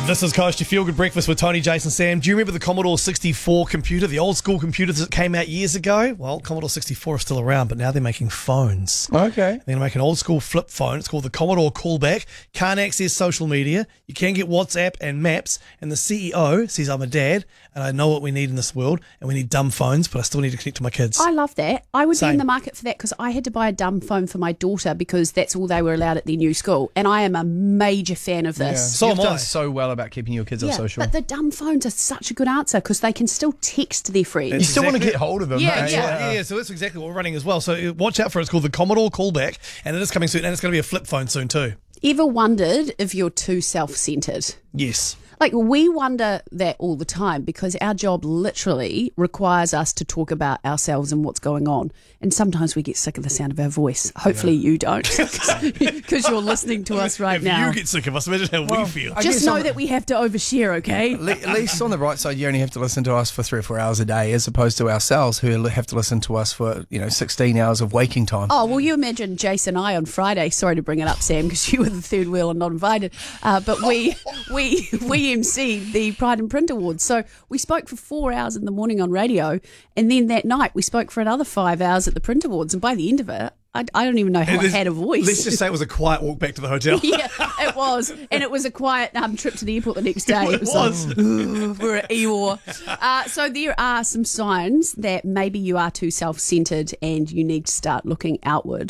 This is Coast, your feel-good breakfast with Tony, Jason, Sam. Do you remember the Commodore 64 computer, the old-school computers that came out years ago? Well, Commodore 64 is still around, but now they're making phones. Okay. They're going to make an old-school flip phone. It's called the Commodore Callback. Can't access social media. You can get WhatsApp and maps. And the CEO says, I'm a dad, and I know what we need in this world, and we need dumb phones, but I still need to connect to my kids. I love that. I would be Same. in the market for that because I had to buy a dumb phone for my daughter because that's all they were allowed at their new school. And I am a major fan of this. So You've am I. done so well about keeping your kids off social. But the dumb phones are such a good answer because they can still text their friends. You still want to exactly- get hold of them. Yeah, hey? yeah. So that's exactly what we're running as well. So watch out for it. It's called the Commodore Callback, and it is coming soon, and it's going to be a flip phone soon too. Ever wondered if you're too self-centered? Yes. Like, we wonder that all the time because our job literally requires us to talk about ourselves and what's going on. And sometimes we get sick of the sound of our voice. Hopefully you don't because you're listening to us right if now. you get sick of us, imagine how we feel. I Just guess know on- that we have to overshare, okay? At least on the right side, you only have to listen to us for 3 or 4 hours a day, as opposed to ourselves who have to listen to us for 16 hours of waking time. Oh, well, you imagine Jason and I on Friday. Sorry to bring it up, Sam, because you were the third wheel and not invited. But we emceed the Pride and Print Awards. So we spoke for 4 hours in the morning on radio, and then that night we spoke for another 5 hours at the Print Awards. And by the end of it, I don't even know how I had a voice. Let's just say it was a quiet walk back to the hotel. Yeah, it was. And it was a quiet trip to the airport the next day. It was. Like, we're at Eeyore. So there are some signs that maybe you are too self-centered and you need to start looking outward.